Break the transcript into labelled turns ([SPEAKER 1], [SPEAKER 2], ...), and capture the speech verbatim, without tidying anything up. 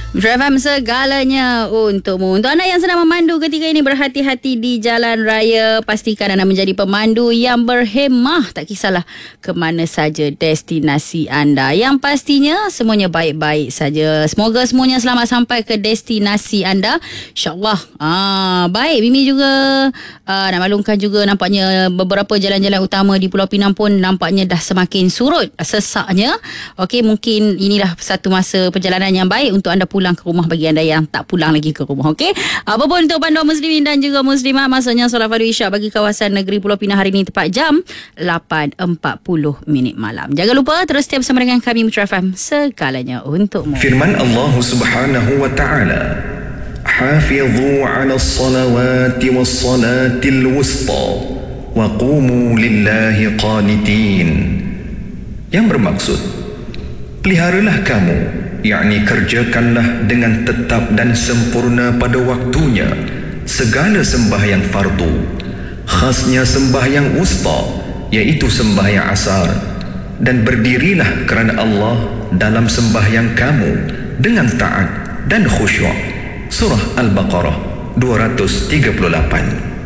[SPEAKER 1] Metro F M segalanya untukmu. Untuk anda yang sedang memandu ketika ini, berhati-hati di jalan raya. Pastikan anda menjadi pemandu yang berhemah. Tak kisahlah ke mana saja destinasi anda. Yang pastinya semuanya baik-baik saja. Semoga semuanya selamat sampai ke destinasi anda. InsyaAllah. Ah, baik, Mimi juga ah, nak maklumkan juga nampaknya beberapa jalan-jalan utama di Pulau Pinang pun nampaknya dah semakin surut sesaknya. Okey, mungkin inilah satu masa perjalanan yang baik untuk anda pulang ke rumah bagi anda yang tak pulang lagi ke rumah. Okey, apa pun untuk panduan muslimin dan juga muslimat, masanya solat fardu isyak bagi kawasan negeri Pulau Pinang hari ini tepat jam lapan empat puluh minit malam. Jangan lupa terus stay bersama dengan kami Metro F M, segalanya untukmu.
[SPEAKER 2] Firman Allah Subhanahu wa taala, "Hafidhu 'alas salawati was salatil wusta wa qumu lillahi qanitin." Yang bermaksud, peliharalah kamu, yakni kerjakanlah dengan tetap dan sempurna pada waktunya segala sembahyang fardu, khasnya sembahyang wusta, iaitu sembahyang asar, dan berdirilah kerana Allah dalam sembahyang kamu dengan taat dan khusyuk. Surah Al-Baqarah dua ratus tiga puluh lapan.